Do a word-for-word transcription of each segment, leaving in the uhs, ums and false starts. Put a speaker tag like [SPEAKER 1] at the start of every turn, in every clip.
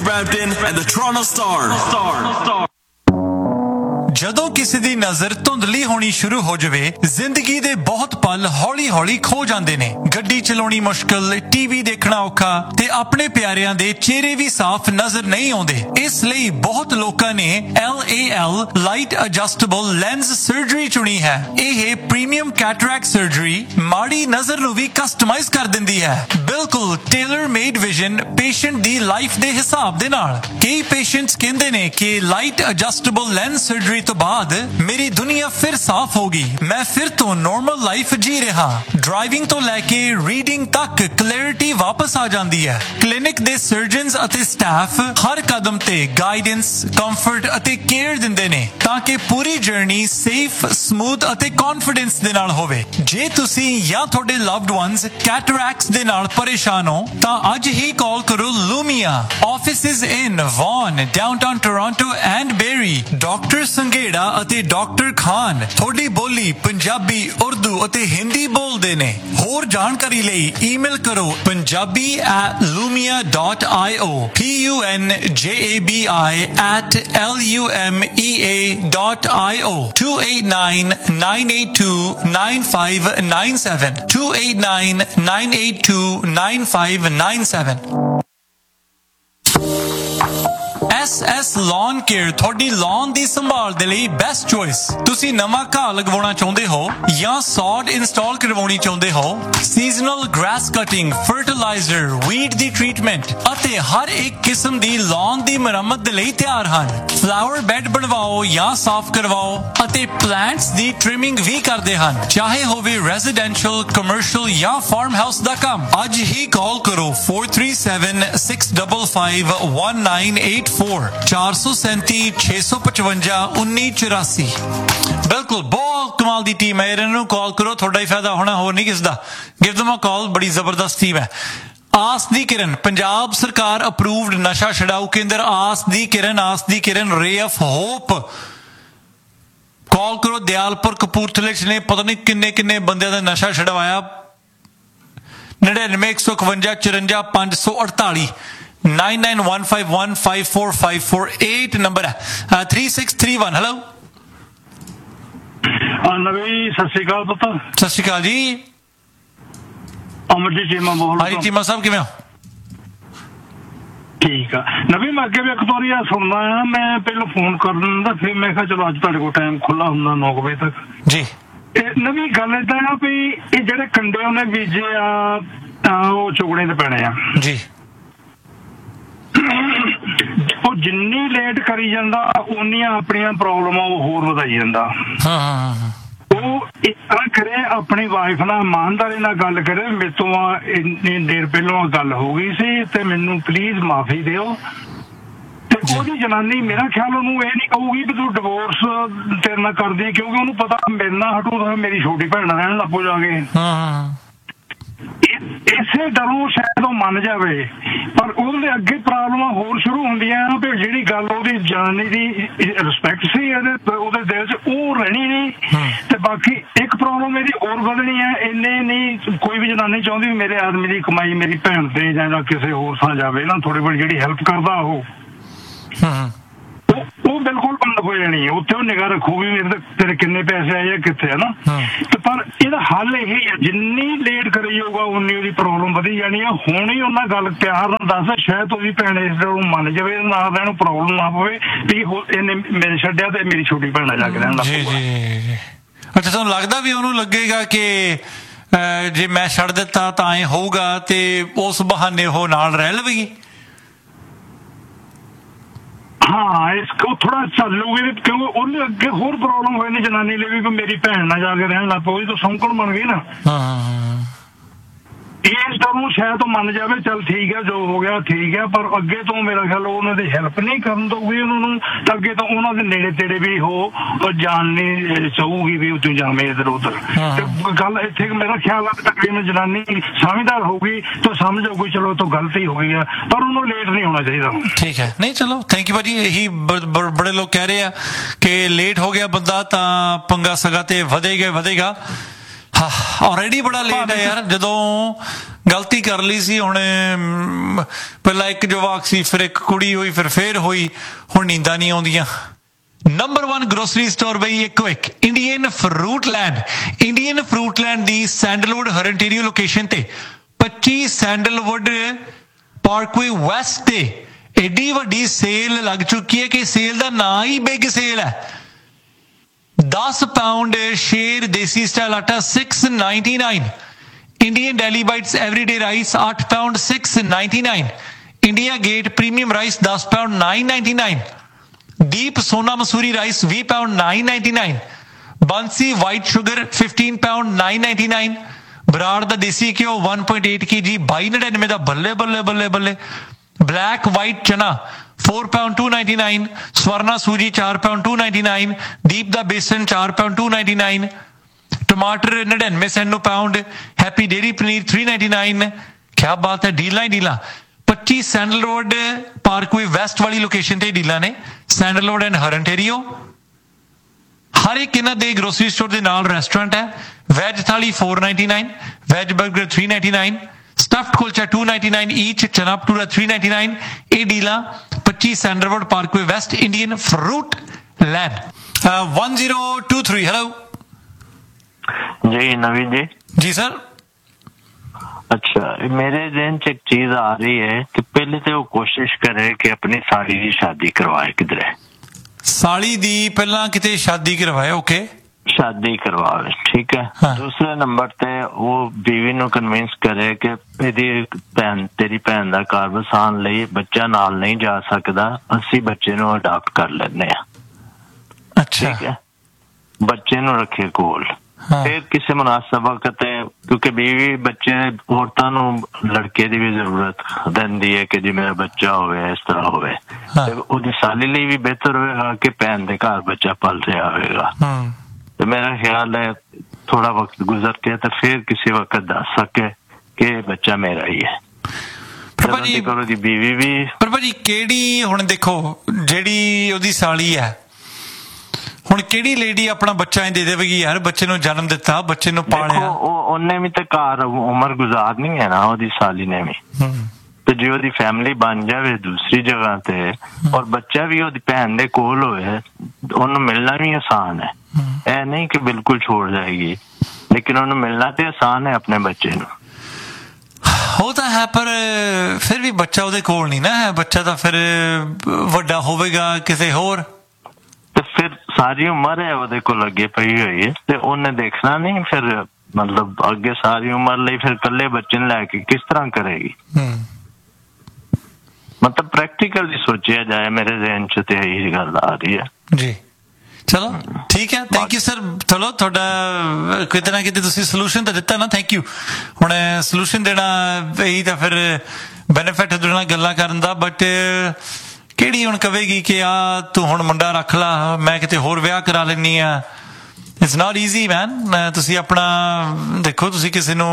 [SPEAKER 1] Brampton and the Toronto Star. Star. Star.
[SPEAKER 2] ਜਦੋਂ ਕਿਸੇ ਦੀ ਨਜ਼ਰ ਧੁੰਦਲੀ ਹੋਣੀ ਸ਼ੁਰੂ ਹੋ ਜਾਵੇ ਜ਼ਿੰਦਗੀ ਦੇ ਬਹੁਤ ਪਲ ਹੌਲੀ-ਹੌਲੀ ਖੋ ਜਾਂਦੇ ਨੇ। ਗੱਡੀ ਚਲਾਉਣੀ ਮੁਸ਼ਕਲ, ਟੀਵੀ ਦੇਖਣਾ ਔਖਾ ਤੇ ਆਪਣੇ ਪਿਆਰਿਆਂ ਦੇ ਚਿਹਰੇ ਵੀ ਸਾਫ਼ ਨਜ਼ਰ ਨਹੀਂ ਆਉਂਦੇ। ਇਸ ਲਈ ਬਹੁਤ ਲੋਕਾਂ ਨੇ L A L light adjustable lens surgery ਚੁਣੀ ਹੈ। ਇਹ ਪ੍ਰੀਮੀਅਮ ਕੈਟਰੈਕਟ ਸਰਜਰੀ ਮਾੜੀ ਨਜ਼ਰ ਨੂੰ ਵੀ ਕਸਟਮਾਈਜ਼ ਕਰ ਦਿੰਦੀ ਹੈ, ਬਿਲਕੁਲ ਟੇਲਰ ਮੇਡ ਵਿਜ਼ਨ ਪੇਸ਼ੈਂਟ ਦੀ ਲਾਈਫ ਦੇ ਹਿਸਾਬ ਦੇ ਨਾਲ। ਕਈ ਪੇਸ਼ੈਂਟਸ ਕਹਿੰਦੇ ਨੇ ਕਿ ਲਾਈਟ ਐਡਜਸਟੇਬਲ ਲੈਂਸ ਸਰਜਰੀ ਤੋਂ ਬਾਅਦ ਮੇਰੀ ਦੁਨੀਆ ਫਿਰ ਸਾਫ਼ ਹੋ ਗਈ, ਮੈਂ ਫਿਰ ਤੋਂ ਨਾਰਮਲ ਲਾਈਫ ਜੀ ਰਿਹਾ। ਡਰਾਈਵਿੰਗ ਤੋਂ ਲੈ ਕੇ ਰੀਡਿੰਗ ਤੱਕ ਕਲੈਰਿਟੀ ਵਾਪਸ ਆ ਜਾਂਦੀ ਹੈ। ਕਲੀਨਿਕ ਦੇ ਸਰਜਨਸ ਅਤੇ ਸਟਾਫ ਹਰ ਕਦਮ ਤੇ ਗਾਈਡੈਂਸ, ਕੰਫਰਟ ਅਤੇ ਕੇਅਰ ਦਿੰਦੇ ਨੇ ਤਾਂ ਕਿ ਪੂਰੀ ਜਰਨੀ ਸੇਫ, ਸਮੂਥ ਅਤੇ ਕੌਨਫੀਡੈਂਸ ਦੇ ਨਾਲ ਹੋਵੇ। ਜੇ ਤੁਸੀਂ ਜਾਂ ਤੁਹਾਡੇ ਲਵਡ ਵਨਸ ਕੈਟਰੈਕਟਸ ਦੇ ਨਾਲ ਪਰੇਸ਼ਾਨ ਹੋ ਤਾਂ ਅੱਜ ਹੀ ਕਾਲ ਕਰੋ ਲੂਮੀਆ। Offices in won, downtown Toronto and berry. Doctor Sanghera ਅਤੇ ਡਾਕਟਰ ਖਾਨ ਤੁਹਾਡੀ ਬੋਲੀ ਪੰਜਾਬੀ, ਉਰਦੂ ਅਤੇ ਹਿੰਦੀ ਬੋਲਦੇ ਨੇ। ਹੋਰ ਜਾਣਕਾਰੀ ਲਈ ਈਮੇਲ ਕਰੋ punjabi at lumia dot io, P U N J A B I at L U M E A dot io, two eight nine, nine eight two, nine five nine seven, two eight nine, nine eight two, nine five nine seven। S S Lawn Care ਤੁਹਾਡੀ lawn ਦੀ ਸੰਭਾਲ ਦੇ ਲਈ best choice. ਤੁਸੀਂ ਨਵਾਂ ਘਾਹ ਲਗਵਾਉਣਾ ਚਾਹੁੰਦੇ ਹੋ ਜਾਂ ਸੌਡ ਇੰਸਟਾਲ ਕਰਵਾਉਣੀ ਚਾਹੁੰਦੇ ਹੋ, seasonal grass cutting, fertiliser, weed ਦੀ ਟ੍ਰੀਟਮੈਂਟ ਅਤੇ ਹਰ ਇੱਕ ਕਿਸਮ ਦੀ lawn ਦੀ ਮੁਰੰਮਤ ਦੇ ਲਈ ਤਿਆਰ ਹਨ। ਫਲਾਵਰ ਬੈੱਡ ਬਣਵਾਓ ਜਾਂ ਸਾਫ਼ ਕਰਵਾਓ ਅਤੇ ਪਲਾਂਟਸ ਦੀ ਟ੍ਰਿਮਿੰਗ ਵੀ ਕਰਦੇ ਹਨ, ਚਾਹੇ ਹੋਵੇ ਰੈਜ਼ੀਡੈਂਸ਼ੀਅਲ, ਕਮਰਸ਼ੀਅਲ ਜਾਂ ਫਾਰਮ ਹਾਊਸ ਦਾ ਕੰਮ। ਅੱਜ ਹੀ ਕਾਲ ਕਰੋ four three seven, six five five, one nine eight four, ਚਾਰ ਸੌ ਸੈਂਤੀ ਛੇ ਸੌ ਪਚਵੰਜਾ ਉੱਨੀ ਚੁਰਾਸੀ। ਬਿਲਕੁਲ ਬਹੁਤ ਕਮਾਲ ਦੀ ਟੀਮ ਹੈ, ਇਹਨਾਂ ਨੂੰ ਕਾਲ ਕਰੋ, ਤੁਹਾਡਾ ਹੀ ਫਾਇਦਾ ਹੋਣਾ, ਹੋਰ ਨਹੀਂ ਕਿਸ ਦਾ। ਗਿਵ ਦਮ ਅ ਕਾਲ, ਬੜੀ ਜ਼ਬਰਦਸਤ ਟੀਮ ਹੈ। ਆਸ ਦੀ ਕਿਰਨ ਪੰਜਾਬ ਸਰਕਾਰ ਅਪਰੂਵਡ ਨਸ਼ਾ ਛਡਾਊ ਕੇਂਦਰ। ਆਸ ਦੀ ਕਿਰਨ, ਆਸ ਦੀ ਕਿਰਨ ਰੇ ਆਫ ਹੋਪ। ਕਾਲ ਕਰੋ, ਦਿਆਲਪੁਰ ਕਪੂਰਥਲੇ ਚ ਨੇ ਪਤਾ ਨਹੀਂ ਕਿੰਨੇ ਕਿੰਨੇ ਬੰਦਿਆਂ ਦਾ ਨਸ਼ਾ ਛਡਵਾਇਆ। ਨੜਿਨਵੇਂ ਇੱਕ ਸੌ ਇਕਵੰਜਾ ਚੁਰੰਜਾ ਪੰਜ ਸੌ ਅੜਤਾਲੀ nine nine one five one five four five four eight number ਹੈ। uh, three six three one। Hello
[SPEAKER 3] ਨਵੀਂ, ਸਤਿ ਸ਼੍ਰੀ ਅਕਾਲ ਪੁੱਤ।
[SPEAKER 2] ਸਤਿ ਸ਼੍ਰੀ ਅਕਾਲ ਜੀ।
[SPEAKER 3] ਅਮਰਜੀਤ ਚੀਮਾ ਬੋਲ
[SPEAKER 2] ਹਾਂਜੀ ਚੀਮਾ ਸਾਹਿਬ, ਕਿਵੇਂ ਹੋ?
[SPEAKER 3] ਠੀਕ ਆ ਨਵੀਂ, ਮੈਂ ਅੱਗੇ ਵੀ ਇੱਕ ਵਾਰੀ ਆ ਸੁਣਦਾ ਆ, ਮੈਂ ਪਹਿਲਾਂ ਫੋਨ ਕਰ ਦਿੰਦਾ, ਫਿਰ ਮੈਂ ਕਿਹਾ ਚਲੋ ਅੱਜ ਤੁਹਾਡੇ ਕੋਲ ਟਾਈਮ ਖੁੱਲਾ ਹੁੰਦਾ ਨੌ ਵਜੇ ਤੱਕ
[SPEAKER 2] ਜੀ।
[SPEAKER 3] ਨਵੀਂ ਗੱਲ ਏਦਾਂ ਆ ਵੀ ਇਹ ਜਿਹੜੇ ਕੰਡੇ ਉਹਨੇ ਬੀਜੇ ਆ ਉਹ ਚੁਗਣੇ ਤੇ ਪੈਣੇ ਆ
[SPEAKER 2] ਜੀ।
[SPEAKER 3] ਉਹ ਜਿੰਨੀ ਲੇਟ ਕਰੀ ਜਾਂਦਾ ਉਨੀਆਂ ਆਪਣੀਆਂ ਪ੍ਰੋਬਲਮਾਂ ਉਹ ਹੋਰ ਵਧਾਈ ਜਾਂਦਾ। ਉਹ ਇਸ ਤਰ੍ਹਾਂ ਕਰੇ, ਆਪਣੀ ਵਾਈਫ ਨਾਲ ਇਮਾਨਦਾਰੀ ਨਾਲ ਗੱਲ ਕਰੇ, ਮੇਰੇ ਤੋਂ ਇੰਨੀ ਦੇਰ ਪਹਿਲਾਂ ਗੱਲ ਹੋ ਗਈ ਸੀ ਤੇ ਮੈਨੂੰ ਪਲੀਜ਼ ਮਾਫੀ ਦਿਓ। ਤੇ ਉਹਦੀ ਜਨਾਨੀ ਮੇਰਾ ਖਿਆਲ ਉਹਨੂੰ ਇਹ ਨਹੀਂ ਕਹੂਗੀ ਵੀ ਤੂੰ ਡਿਵੋਰਸ ਤੇਰੇ ਨਾਲ ਕਰਦੀ, ਕਿਉਂਕਿ ਉਹਨੂੰ ਪਤਾ ਮੇਰੇ ਨਾਲ ਹਟੂ ਤਾਂ ਮੇਰੀ ਛੋਟੀ ਭੈਣ ਨਾਲ ਰਹਿਣ ਲੱਪੋ ਜਾ ਕੇ। ਇਸੇ ਡਰੋਂ ਸ਼ਾਇਦ ਉਹ ਮੰਨ ਜਾਵੇ, ਪਰ ਉਹਦੇ ਅੱਗੇ ਪ੍ਰੋਬਲਮਾਂ ਹੋਰ ਸ਼ੁਰੂ ਹੁੰਦੀਆਂ ਵੀ ਜਿਹੜੀ ਗੱਲ ਉਹਦੀ ਜਨਾਨੀ ਦੀ ਰਿਸਪੈਕਟ ਸੀ ਇਹਦੇ ਉਹਦੇ ਦਿਲ 'ਚ ਉਹ ਰਹਿਣੀ ਨਹੀਂ। ਤੇ ਬਾਕੀ ਇੱਕ ਪ੍ਰੋਬਲਮ ਇਹਦੀ ਹੋਰ ਵਧਣੀ ਹੈ, ਇੰਨੇ ਨਹੀਂ ਕੋਈ ਵੀ ਜਨਾਨੀ ਚਾਹੁੰਦੀ ਵੀ ਮੇਰੇ ਆਦਮੀ ਦੀ ਕਮਾਈ ਮੇਰੀ ਭੈਣ ਤੇ ਜਾਂ ਕਿਸੇ ਹੋਰ ਥਾਂ ਜਾਵੇ ਨਾ, ਥੋੜੀ ਬੜੀ ਜਿਹੜੀ ਹੈਲਪ ਕਰਦਾ ਉਹ ਉਹ ਬਿਲਕੁਲ ਬੰਦ ਹੋ ਜਾਣੀ ਹੈ। ਉੱਥੇ ਉਹ ਨਿਗਾਹ ਰੱਖੂਗੀ ਮੇਰੇ ਤੇਰੇ ਕਿੰਨੇ ਪੈਸੇ ਆਏ ਆ ਕਿੱਥੇ, ਹੈ ਨਾ। ਤੇ ਪਰ ਇਹਦਾ ਹੱਲ ਇਹ ਹੈ, ਜਿੰਨੀ ਲੇਟ ਕਰੀ ਜਾਊਗਾ ਉਨੀ ਉਹਦੀ ਪ੍ਰੋਬਲਮ ਵਧੀ ਜਾਣੀ ਆ। ਹੁਣ ਹੀ ਉਹਨਾਂ ਗੱਲ ਪਿਆਰ ਨਾਲ ਦੱਸ, ਸ਼ਾਇਦ ਉਹਦੀ ਭੈਣ ਇਸ ਨੂੰ ਮੰਨ ਜਾਵੇ, ਨਾ ਇਹਨੂੰ ਪ੍ਰੋਬਲਮ ਨਾ ਪਵੇ ਵੀ ਇਹਨੇ ਮੇਰੇ ਛੱਡਿਆ ਤੇ ਮੇਰੀ ਛੋਟੀ ਭੈਣ ਜਾ ਕੇ ਰਹਿਣ ਲੱਗ ਪਊਗਾ।
[SPEAKER 2] ਅੱਛਾ, ਤੁਹਾਨੂੰ ਲੱਗਦਾ ਵੀ ਉਹਨੂੰ ਲੱਗੇਗਾ ਕਿ ਜੇ ਮੈਂ ਛੱਡ ਦਿੱਤਾ ਤਾਂ ਐ ਹੋਊਗਾ ਤੇ ਉਸ ਬਹਾਨੇ ਉਹ ਨਾਲ ਰਹਿ ਲਵੇਗੀ?
[SPEAKER 3] ਹਾਂ, ਇਸ ਕੋ ਥੋੜਾ ਚੱਲੂਗੀ ਕਿਉਂਕਿ ਉਹਨੇ ਅੱਗੇ ਹੋਰ ਪ੍ਰੋਬਲਮ ਹੋਈ ਨਹੀਂ ਜਨਾਨੀ ਲਈ ਵੀ ਮੇਰੀ ਭੈਣ ਨਾਲ ਜਾ ਕੇ ਰਹਿਣ ਲੱਗ ਪਊਗੀ ਤਾਂ ਸੌਂਕਣ ਬਣ ਗਈ ਨਾ। ਇਸ ਤਰ੍ਹਾਂ ਸ਼ਾਇਦ ਉਹ ਮੰਨ ਜਾਵੇ, ਚੱਲ ਠੀਕ ਹੈ ਜੋ ਹੋ ਗਿਆ ਠੀਕ ਹੈ, ਪਰ ਅੱਗੇ ਤੋਂ ਮੇਰਾ ਖਿਆਲ ਉਹਨਾਂ ਦੀ ਹੈਲਪ ਨਹੀਂ ਕਰਨ ਦਊਗੀ ਉਹਨਾਂ ਨੂੰ, ਤਾਂ ਅੱਗੇ ਤੋਂ ਉਹਨਾਂ ਦੇ ਨੇੜੇ ਤੇੜੇ ਵੀ ਉਹ ਜਾਣ ਨਹੀਂ ਚਾਹੂਗੀ ਵੀ ਤੂੰ ਜਾਵੇਂ ਇੱਧਰ ਉੱਧਰ। ਤੇ ਗੱਲ ਇੱਥੇ ਮੇਰਾ ਖਿਆਲ ਆ ਤਕਰੀਬਨ ਜਨਾਨੀ ਸਮਝਦਾਰ ਹੋਊਗੀ ਤਾਂ ਸਮਝ ਆਊਗੀ ਚਲੋ ਤੋਂ ਗਲਤੀ ਹੋ ਗਈ ਆ, ਪਰ ਉਹਨੂੰ ਲੇਟ ਨਹੀਂ ਹੋਣਾ ਚਾਹੀਦਾ।
[SPEAKER 2] ਠੀਕ ਹੈ, ਨਹੀਂ ਚਲੋ ਥੈਂਕ ਯੂ ਭਾਜੀ। ਇਹੀ ਬੜੇ ਲੋਕ ਕਹਿ ਰਹੇ ਆ ਕਿ ਲੇਟ ਹੋ ਗਿਆ ਬੰਦਾ ਤਾਂ ਪੰਗਾ ਸਗਾ ਤੇ ਵਧੇਗਾ ਵਧੇਗਾ। ਆਲਰੇਡੀ ਬੜਾ ਲੇਟ ਹੈ ਯਾਰ। ਜਦੋਂ ਗਲਤੀ ਕਰ ਲਈ ਸੀ, ਹੁਣ ਪਹਿਲਾਂ ਇੱਕ ਜਵਾਕ ਸੀ, ਫਿਰ ਇੱਕ ਕੁੜੀ ਹੋਈ, ਫਿਰ ਫੇਰ ਹੋਈ, ਹੁਣ ਨੀਂਦਾਂ ਨਹੀਂ ਆਉਂਦੀਆਂ। ਨੰਬਰ वन ਗਰੋਸਰੀ ਸਟੋਰ ਬਈ ਇੱਕੋ ਇੱਕ ਇੰਡੀਅਨ ਫਰੂਟਲੈਂਡ। ਇੰਡੀਅਨ ਫਰੂਟਲੈਂਡ ਦੀ ਸੈਂਡਲਵੁੱਡ ਹਰਨਟੇਰੀਓ ਲੋਕੇਸ਼ਨ ਤੇ ਪੱਚੀ ਸੈਂਡਲਵੁੱਡ ਪਾਰਕਵੇ ਵੈਸਟ ਤੇ ਏਡੀ ਵੱਡੀ ਸੇਲ ਲੱਗ ਚੁੱਕੀ ਹੈ ਕਿ ਸੇਲ ਦਾ ਨਾਂ ਹੀ ਬਿਗ ਸੇਲ ਹੈ। दस पाउंड शेर देसी स्टाइल आटा six ninety nine. Indian daily bytes everyday rice आठ pound six ninety nine. India gate premium rice दस pound nine ninety nine. Deep सोना मसूरी राइस बीस पाउंड नाइन नाइनटी नाइन। बंसी white sugar fifteen pound nine ninety nine. Brar दा देसी घ्यो one point eight के जी by नड़िनवे दा बल्ले बल्ले बल्ले बल्ले। ब्लैक वाइट चना four pound to ninety nine. Swarna सूजी चार पाउंड टू नाइनटी नाइन। दीप दा बेसन चार पाउंड टू नाइनटी नाइन। टमाटर नड़िनवे Sainu pound. Happy dairy paneer three ninety nine. क्या बात है, डीलां ही डीलां। पच्ची सैंडल रोड पार्कवे वैस्ट वाली लोकेशन ते डीलां ने। सैंडल रोड एंड हरनटेरियो हर एक इन्हां दे ग्रोसरी स्टोर दे नाल रेस्टोरेंट है। वैज थाली four ninety nine. Wedge burger three ninety nine. Stuffed kulcha to ninety nine each. चना भटूरा थ्री नाइनटी नाइन। ये डीलां पच्ची sandalwood Parkway West Indian fruit land. One zero to three hello
[SPEAKER 4] ji Naveen ji.
[SPEAKER 2] Ji sir.
[SPEAKER 4] अच्छा, मेरे ज़हन च एक चीज आ रही है कि पहले तो वो कोशिश करे कि अपनी साली की शादी करवाए किधरे।
[SPEAKER 2] साली दी पहला किते शादी करवाए। ओके,
[SPEAKER 4] शादी करवावे, ठीक है।
[SPEAKER 2] हाँ।
[SPEAKER 4] दूसरे नंबर ते वो बीवी नु कन्विंस करे कि तेरी भैन तेरी भैन दा घर बसान लई बच्चा नाल नहीं जा सकदा, असी बच्चे नु अडॉप्ट कर लेने आ।
[SPEAKER 2] अच्छा,
[SPEAKER 4] ठीक है, बच्चे नु रखे कोल।
[SPEAKER 2] हाँ।
[SPEAKER 4] फिर किसी मुनासिब वक्त, क्योंकि बीवी बच्चे औरतां नु लड़के दी भी जरूरत देंदी है कि जी मेरा बच्चा होवे, इस तरह होवे।
[SPEAKER 2] हाँ।
[SPEAKER 4] ते ओदी साली लई भी बेहतर होएगा कि भैन दे घर बच्चा पल रहा होएगा। तो मेरा ख्याल है थोड़ा वक्त गुजर के तो फिर किसी वक्त दस सके कि बच्चा मेरा ही है।
[SPEAKER 2] पर जी
[SPEAKER 4] करो दी बीवी भी
[SPEAKER 2] पर भाजी केड़ी हुण देखो जेड़ी ओदी साली है, हुण केड़ी लेडी अपना बच्चा ही दे देवेगी यार। बच्चे नु जन्म दिता, बच्चे नु पालिया,
[SPEAKER 4] उन्हें भी तो घर उम्र गुजारनी है ना ओदी साली ने भी। तो जो ओदी फैमिली बन जावे दूसरी जगह ते और बच्चा भी ओदी भैन दे कोल होए, ओनू मिलना भी आसान है। ऐ नहीं कि बिल्कुल छोड़ जाएगी, लेकिन ओनू मिलना तो आसान है अपने बच्चे नु।
[SPEAKER 2] होता है, पर फिर भी बच्चा ओदे कोल नहीं ना है। बच्चा तो फिर वड्डा होवेगा किसी होर।
[SPEAKER 4] तो फिर सारी उम्र है ओदे कोल अगे पई हुई है, ते ओने देखना नहीं फिर मतलब अगे सारी उम्र लई फिर कल्ले बच्चे ने लेके किस तरह करेगी। मतलब प्रैक्टिकली सोचा जाए, मेरे ज़हन च ते यही गल आ रही है
[SPEAKER 2] जी। चलो ठीक है, थैंक यू सर। चलो थोड़ा किते ना किते तुसी सलूशन तो दिता ना, थैंक यू। हुण सलूशन देना यही तो फिर बेनिफिट है दुना गल्लां करन दा। बट किहड़ी हुण कवेगी कि आ तू हुण मुंडा रख ला, मैं किते होर विआह करा लैनी आ। It's not easy man. तुसी अपना देखो, तुसी किसी नू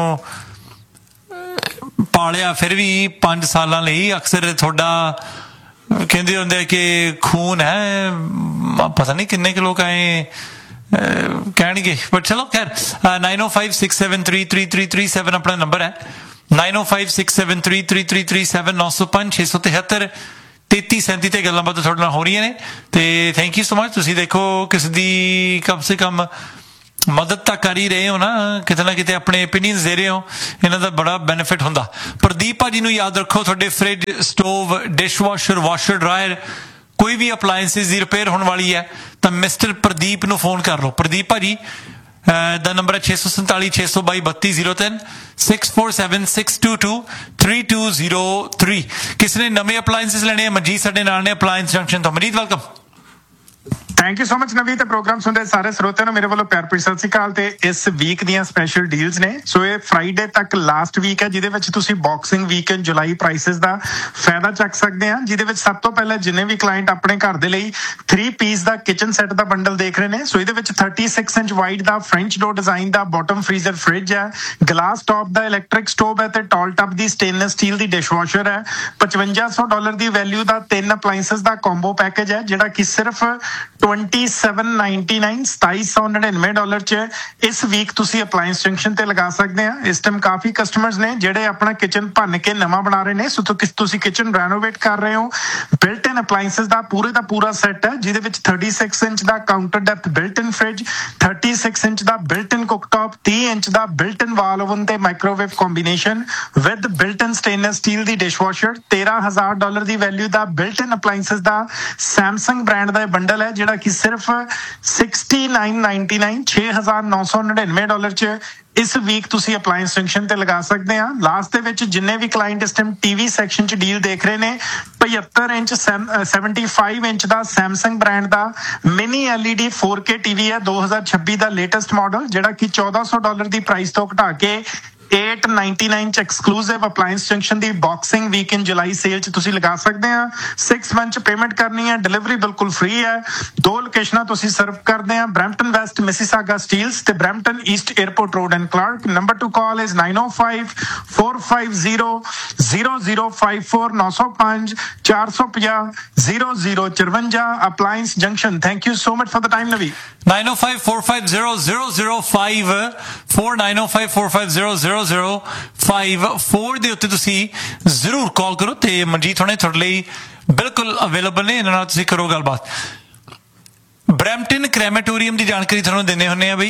[SPEAKER 2] पालिया फिर भी पांच सालां लई, अक्सर थोड़ा कहते होंगे कि खून है, पता नहीं किन्ने के लोग आए कहणगे, बट चलो खैर। नाइन ओ five six seven three three three three seven अपना नंबर है। नाइन ओ five six seven three three three three seven नौ सौ पांच छे सौ तिहत्तर तेती सैंती ते गल्लां बातां तुहाडे नाल हो रही ने। ते थैंक यू सो मच। तुसीं देखो किस दी कम से कम मदद तो कर ही रहे हो ना, किते ना किते अपने ओपीनियंस दे रहे हो, इन्हां दा बड़ा बेनिफिट हुंदा। प्रदीप भाजी नूं याद रखो, तुहाडे fridge, stove, dishwasher, washer, dryer, कोई भी अपलायंसिस दी रिपेयर होने वाली है तो मिस्टर प्रदीप नूं फोन कर लो। प्रदीप भाजी दा नंबर है छे सौ संताली छे सौ बाई बत्ती जीरो तीन six four seven six to to three to zero three. किसने नवे अपलायंसिस लेने? मजीद साडे नाल ने अपलायंस जंक्शन तो। मजीद welcome.
[SPEAKER 5] Thank you so much नवी। तो प्रोग्राम सुनते सारे श्रोतिਆਂ ਨੂੰ ਮੇਰੇ ਵੱਲੋਂ ਪਿਆਰ ਭਰੀ ਸਤਿ ਸ਼੍ਰੀ ਅਕਾਲ। ਤੇ ਇਸ ਵੀਕ ਦੀਆਂ ਸਪੈਸ਼ਲ ਡੀਲਸ ਨੇ। ਸੋ ਇਹ ਫਰਾਈਡੇ ਤੱਕ ਲਾਸਟ ਵੀਕ ਹੈ, ਜਿਹਦੇ ਵਿੱਚ ਤੁਸੀਂ ਬਾਕਸਿੰਗ ਵੀਕਐਂਡ ਜੁਲਾਈ ਪ੍ਰਾਈਸਿਸ ਦਾ ਫਾਇਦਾ ਚੱਕ ਸਕਦੇ ਆ। ਜਿਹਦੇ ਵਿੱਚ ਸਭ ਤੋਂ ਪਹਿਲਾਂ ਜਿੰਨੇ ਵੀ ਕਲਾਇੰਟ ਆਪਣੇ ਘਰ ਦੇ ਲਈ ਥ੍ਰੀ ਪੀਸ ਦਾ ਕਿਚਨ ਸੈੱਟ ਦਾ ਬੰਡਲ ਦੇਖ ਰਹੇ ਨੇ, ਸੋ ਇਹਦੇ ਵਿੱਚ ਥਰਟੀ ਸਿਕਸ ਇੰਚ ਵਾਈਡ ਦਾ ਫ੍ਰੈਂਚ ਡੋਰ ਡਿਜ਼ਾਈਨ ਦਾ ਬੋਟਮ ਫ੍ਰੀਜ਼ਰ ਫ੍ਰਿਜ ਹੈ, ਗਲਾਸ ਟੌਪ ਦਾ ਇਲੈਕਟ੍ਰਿਕ ਸਟੋਵ ਹੈ ਤੇ ਟਾਲ ਟੱਬ ਦੀ ਸਟੇਨਲੈਸ ਸਟੀਲ ਦੀ ਡਿਸ਼ਵਾਸ਼ਰ ਹੈ। ਪਚਵੰਜਾ ਸੌ ਡਾਲਰ ਦੀ ਵੈਲਿਊ ਦਾ ਤਿੰਨ ਅਪਲਾਇੰਸਸ ਦਾ ਕੰਬੋ ਪੈਕੇਜ ਹੈ, ਜਿਹੜਾ ਕਿ ਸਿਰਫ twenty-seven ninety-nine ਸਤਾਈ ਸੌ ਨੜਿਨਵੇਂ ਡਾਲਰ ਚ ਇਸ ਵੀਕ ਤੁਸੀਂ ਅਪਲਾਈਅੰਸ ਜੰਕਸ਼ਨ ਤੇ ਲਗਾ ਸਕਦੇ ਆ। ਇਸ ਟਾਈਮ ਕਾਫੀ ਕਸਟਮਰਸ ਨੇ ਜਿਹੜੇ ਆਪਣਾ ਕਿਚਨ ਭੰਨ ਕੇ ਨਵਾਂ ਬਣਾ ਰਹੇ ਨੇ। ਸੋ ਤੁਸੀਂ ਕਿਚਨ ਰੈਨੋਵੇਟ ਕਰ ਰਹੇ ਹੋ, ਬਿਲਟ ਇਨ ਅਪਲਾਈਐਂਸਸ ਦਾ ਪੂਰੇ ਦਾ ਪੂਰਾ ਸੈੱਟ ਹੈ ਜਿਹਦੇ ਵਿੱਚ thirty-six ਇੰਚ ਦਾ ਕਾਊਂਟਰ ਡੈਪਥ ਬਿਲਟ ਇਨ ਫ੍ਰਿਜ, thirty-six ਇੰਚ ਦਾ ਬਿਲਟ ਇਨ ਕੁਕਟਾਪ, thirty ਇੰਚ ਦਾ ਬਿਲਟ ਇਨ ਵਾਲ ਓਵਨ ਤੇ microwave combination with built in stainless steel the dishwasher. ਤੇਰਾਂ ਹਜ਼ਾਰ ਡਾਲਰ ਦੀ ਵੈਲਿਊ ਦਾ ਬਿਲਟ ਇਨ ਅਪਲਾਈਐਂਸਸ ਦਾ ਸੈਮਸੰਗ ਬ੍ਰਾਂਡ ਦਾ bundle ਹੈ ਜਿਹੜਾ ਕਿ ਸਿਰਫ sixty-nine ninety-nine ਛੇ ਹਜ਼ਾਰ ਨੌ ਸੌ ਨੜਿਨਵੇਂ ਡਾਲਰ ਚ ਇਸ ਵੀਕ ਤੁਸੀਂ ਅਪਲਾਈਅੰਸ ਜੰਕਸ਼ਨ ਤੇ ਲਗਾ ਸਕਦੇ ਆ। ਲਾਸਟ ਦੇ ਵਿੱਚ ਜਿੰਨੇ ਵੀ ਕਲਾਇੰਟ ਇਸ ਟਾਈਮ ਟੀਵੀ ਸੈਕਸ਼ਨ ਚ ਡੀਲ ਦੇਖ ਰਹੇ ਨੇ, ਪਝੱਤਰ ਇੰਚ seventy-five ਇੰਚ ਦਾ ਸੈਮਸੰਗ ਬ੍ਰਾਂਡ ਦਾ mini LED four K TV ਹੈ ਦੋ ਹਜ਼ਾਰ ਛੱਬੀ ਦਾ ਲੇਟੈਸਟ ਮਾਡਲ ਜਿਹੜਾ ਕਿ ਚੌਦਾਂ ਸੌ ਡਾਲਰ ਦੀ ਪ੍ਰਾਈਸ ਤੋਂ ਘਟਾ ਕੇ eight ninety-nine ਚ ਐਕਸਕਲੂਸਿਵ ਅਪਲਾਈਅੰਸ ਜੰਕਸ਼ਨ ਦੀ ਬਾਕਸਿੰਗ ਵੀਕ ਇਨ ਜੁਲਾਈ ਸੇਲ ਚ ਤੁਸੀਂ ਲਗਾ ਸਕਦੇ ਆ। six month ਚ ਪੇਮੈਂਟ ਕਰਨੀ ਹੈ, ਡਿਲੀਵਰੀ ਬਿਲਕੁਲ ਫ੍ਰੀ ਹੈ। ਦੋ ਲੋਕੇਸ਼ਨਾਂ ਤੁਸੀਂ ਸਰਵ ਕਰਦੇ ਆ, ਬਰੈਂਪਟਨ ਵੈਸਟ ਮਿਸੀਸਾਗਾ ਸਟੀਲਸ ਤੇ Brampton East airport road and Clark. Number two call is nine oh five four five zero zero zero five four nine oh five four five zero zero zero four five ਅਪਲਾਈਅੰਸ junction. Thank you so much for the time ਨਵੀ।
[SPEAKER 2] nine oh five four five zero zero zero five four nine oh five four five zero zero zero five four ਦੇ ਉੱਤੇ ਤੁਸੀਂ ਜ਼ਰੂਰ ਕਾਲ ਕਰੋ ਤੇ ਮਨਜੀਤ ਹੁਣੇ ਤੁਹਾਡੇ ਲਈ ਬਿਲਕੁਲ ਅਵੇਲੇਬਲ ਨੇ, ਇਹਨਾਂ ਨਾਲ ਤੁਸੀਂ ਕਰੋ ਗੱਲਬਾਤ। ਬਰੈਂਪਟਨ ਕ੍ਰੈਮੇਟੋਰੀਅਮ ਦੀ ਜਾਣਕਾਰੀ ਤੁਹਾਨੂੰ ਦਿੰਦੇ ਹੁੰਦੇ ਆ ਬਈ।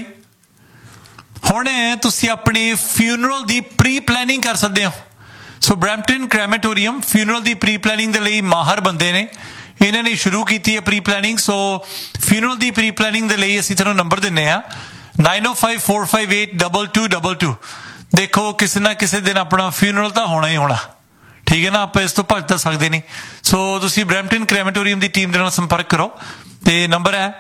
[SPEAKER 2] ਹੁਣ ਤੁਸੀਂ ਆਪਣੀ ਫਿਊਨਰਲ ਦੀ ਪ੍ਰੀ ਪਲੈਨਿੰਗ ਕਰ ਸਕਦੇ ਹੋ। ਸੋ ਬਰੈਂਪਟਨ ਕ੍ਰੈਮੇਟੋਰੀਅਮ ਫਿਊਨਰਲ ਦੀ ਪ੍ਰੀ ਪਲੈਨਿੰਗ ਦੇ ਲਈ ਮਾਹਰ ਬੰਦੇ ਨੇ, ਇਹਨਾਂ ਨੇ ਸ਼ੁਰੂ ਕੀਤੀ ਹੈ ਪ੍ਰੀ ਪਲੈਨਿੰਗ। ਸੋ ਫਿਊਨਰਲ ਦੀ ਪ੍ਰੀ ਪਲੈਨਿੰਗ ਦੇ ਲਈ ਅਸੀਂ ਤੁਹਾਨੂੰ ਨੰਬਰ ਦਿੰਦੇ ਆ nine oh five four five eight two two two two। ਦੇਖੋ ਕਿਸੇ ਨਾ ਕਿਸੇ ਦਿਨ ਆਪਣਾ ਫਿਊਨਰਲ ਤਾਂ ਹੋਣਾ ਹੀ ਹੋਣਾ, ਠੀਕ ਹੈ ਨਾ, ਆਪਾਂ ਇਸ ਤੋਂ ਭੱਜ ਤਾਂ ਸਕਦੇ ਨਹੀਂ। ਸੋ ਤੁਸੀਂ ਬਰੈਂਪਟਨ ਕ੍ਰੈਮੇਟੋਰੀਅਮ ਦੀ ਟੀਮ ਦੇ ਨਾਲ ਸੰਪਰਕ ਕਰੋ ਤੇ ਨੰਬਰ ਹੈ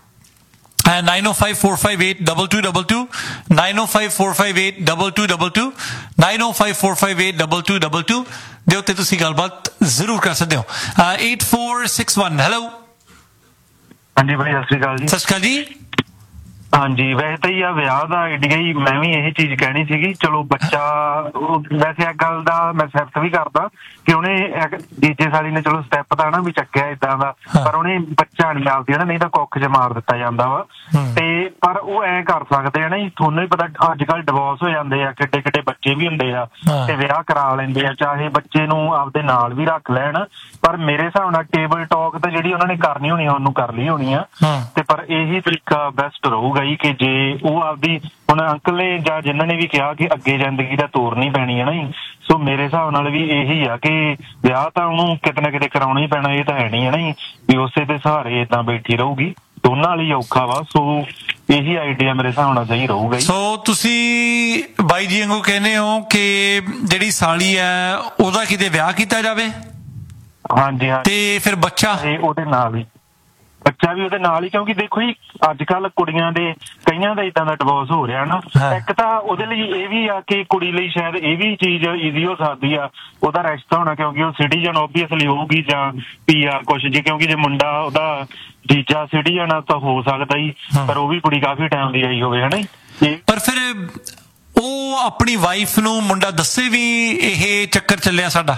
[SPEAKER 2] nine oh five four five eight two two two two nine oh five four five eight two two two two nine oh five four five eight two two two two ਦੇ ਉੱਤੇ ਤੁਸੀਂ ਗੱਲਬਾਤ ਜ਼ਰੂਰ ਕਰ ਸਕਦੇ ਹੋ। eight four six one hello.
[SPEAKER 4] ਹਾਂਜੀ ਭਾਈ ਸਤਿ ਸ਼੍ਰੀ ਅਕਾਲ ਜੀ।
[SPEAKER 2] ਸਤਿ ਸ਼੍ਰੀ ਅਕਾਲ ਜੀ।
[SPEAKER 4] ਹਾਂਜੀ ਵੈਸੇ ਤਾਂ ਹੀ ਆ ਵਿਆਹ ਦਾ ਆਈਡੀਆ ਹੀ ਮੈਂ ਵੀ ਇਹ ਚੀਜ਼ ਕਹਿਣੀ ਸੀਗੀ। ਚਲੋ ਬੱਚਾ ਵੈਸੇ ਇੱਕ ਗੱਲ ਦਾ ਮੈਂ ਐਕਸੈਪਟ ਵੀ ਕਰਦਾ ਕਿ ਉਹਨੇ ਜੀਜੇ ਸਾਲੀ ਨੇ ਚਲੋ ਸਟੈਪ ਤਾਂ ਨਾ ਵੀ ਚੱਕਿਆ ਏਦਾਂ ਦਾ, ਪਰ ਉਹਨੇ ਬੱਚਾ ਨਹੀਂ ਆਪਦੀ ਨਾ, ਨਹੀਂ ਤਾਂ ਕੁੱਖ 'ਚ ਮਾਰ ਦਿੱਤਾ ਜਾਂਦਾ ਵਾ। ਤੇ ਪਰ ਉਹ ਐਂ ਕਰ ਸਕਦੇ ਆ ਨਾ ਜੀ, ਤੁਹਾਨੂੰ ਵੀ ਪਤਾ ਅੱਜ ਕੱਲ੍ਹ ਡਿਵੋਰਸ ਹੋ ਜਾਂਦੇ ਆ, ਕਿੱਡੇ ਕਿੱਡੇ ਬੱਚੇ ਵੀ ਹੁੰਦੇ ਆ ਤੇ ਵਿਆਹ ਕਰਾ ਲੈਂਦੇ ਆ, ਚਾਹੇ ਬੱਚੇ ਨੂੰ ਆਪਦੇ ਨਾਲ ਵੀ ਰੱਖ ਲੈਣ। ਪਰ ਮੇਰੇ ਹਿਸਾਬ ਨਾਲ ਟੇਬਲ ਟਾਕ ਤਾਂ ਜਿਹੜੀ ਉਹਨਾਂ ਨੇ ਕਰਨੀ ਹੋਣੀ ਆ ਉਹਨੂੰ ਕਰ ਲਈ ਹੋਣੀ ਆ। ਤੇ ਪਰ ਇਹੀ ਤਰੀਕਾ ਬੈਸਟ ਰਹੂਗਾ ਜੀ ਕਿ ਜੇ ਉਹ ਆਪਦੀ ਹੁਣ ਅੰਕਲ ਨੇ ਜਾਂ ਜਿਨ੍ਹਾਂ ਨੇ ਵੀ ਕਿਹਾ ਕਿ ਅੱਗੇ ਜ਼ਿੰਦਗੀ ਦਾ ਤੋਰਨੀ ਪੈਣੀ ਹੈ ਨਾ ਜੀ। ਸੋ ਮੇਰੇ ਹਿਸਾਬ ਨਾਲ ਵੀ ਇਹੀ ਆ ਕਿ ਵਿਆਹ ਤਾਂ ਉਹਨੂੰ ਕਿਤੇ ਨਾ ਕਿਤੇ ਕਰਾਉਣਾ ਹੀ ਪੈਣਾ, ਇਹ ਤਾਂ ਹੈ ਨਹੀਂ ਹੈ ਨਾ ਜੀ ਵੀ ਉਸੇ ਦੇ ਸਹਾਰੇ ਏਦਾਂ ਬੈਠੀ ਰਹੂਗੀ, ਦੋਨਾਂ ਲਈ ਔਖਾ ਵਾ। ਸੋ ਇਹੀ ਆਈਡੀਆ ਮੇਰੇ ਹਿਸਾਬ ਨਾਲ ਸਹੀ ਰਹੂਗਾ।
[SPEAKER 2] ਸੋ ਤੁਸੀਂ ਬਾਈ ਜੀ ਵਾਂਗੂ ਕਹਿੰਦੇ ਹੋ ਕਿ ਜਿਹੜੀ ਸਾਲੀ ਹੈ ਉਹਦਾ ਕਿਤੇ ਵਿਆਹ ਕੀਤਾ ਜਾਵੇ।
[SPEAKER 4] ਹਾਂਜੀ ਹਾਂ।
[SPEAKER 2] ਤੇ ਫਿਰ ਬੱਚਾ
[SPEAKER 4] ਉਹਦੇ ਨਾਲ ਹੀ, ਬੱਚਾ ਵੀ ਉਹਦੇ ਨਾਲ ਹੀ, ਕਿਉਂਕਿ ਦੇਖੋ ਜੀ ਅੱਜ ਕੱਲ ਕੁੜੀਆਂ ਦੇ ਕਈਆਂ ਦਾ ਏਦਾਂ ਦਾ ਡਿਵੋਰਸ ਹੋ ਰਿਹਾ ਨਾ। ਇੱਕ ਤਾਂ ਉਹਦੇ ਲਈ ਇਹ ਵੀ ਆ ਕਿ ਕੁੜੀ ਲਈ ਸ਼ਾਇਦ ਇਹ ਵੀ ਚੀਜ਼ ਈਜ਼ੀ ਹੋ ਸਕਦੀ ਆ ਉਹਦਾ ਰਿਸ਼ਤਾ ਹੋਣਾ, ਕਿਉਂਕਿ ਉਹ ਸਿਟੀਜ਼ਨ ਓਬਵੀਅਸਲੀ ਹੋਊਗੀ ਜਾਂ ਪੀ ਆਰ ਕੁਛ ਜੀ, ਕਿਉਂਕਿ ਜੇ ਮੁੰਡਾ ਉਹਦਾ ਜੀਜਾ ਸਿਟੀਜ਼ਨ ਆ ਤਾਂ ਹੋ ਸਕਦਾ ਜੀ, ਪਰ ਉਹ ਵੀ ਕੁੜੀ ਕਾਫੀ ਟਾਈਮ ਦੀ ਆਈ ਹੋਵੇ ਹਨਾ।
[SPEAKER 2] ਪਰ ਫਿਰ ਉਹ ਆਪਣੀ ਵਾਈਫ ਨੂੰ ਮੁੰਡਾ ਦੱਸੇ ਵੀ ਇਹ ਚੱਕਰ ਚੱਲਿਆ ਸਾਡਾ।